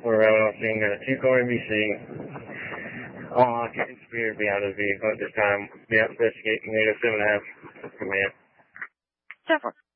We're seeing a two-car NBC. All occupants appear to be out of the vehicle at this time. We are investigating 807.5. Command. 10-4.